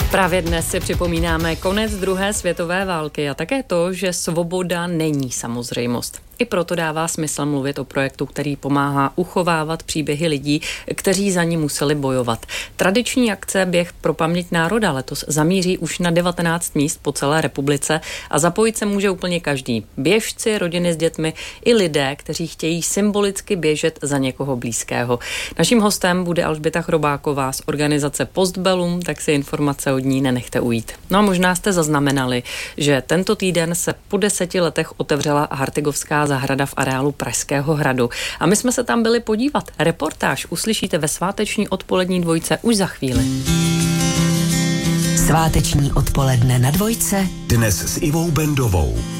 Právě dnes si připomínáme konec druhé světové války a také to, že svoboda není samozřejmost. I proto dává smysl mluvit o projektu, který pomáhá uchovávat příběhy lidí, kteří za ní museli bojovat. Tradiční akce Běh pro paměť národa letos zamíří už na 19 míst po celé republice a zapojit se může úplně každý. Běžci, rodiny s dětmi i lidé, kteří chtějí symbolicky běžet za někoho blízkého. Naším hostem bude Alžběta Chrobáková z organizace Postbellum, tak si informace od ní nenechte ujít. No a možná jste zaznamenali, že tento týden se po 10 letech otevřela Hartygovská zahrada v areálu Pražského hradu. A my jsme se tam byli podívat. Reportáž uslyšíte ve sváteční odpolední dvojce už za chvíli. Sváteční odpoledne na dvojce. Dnes s Ivou Bendovou.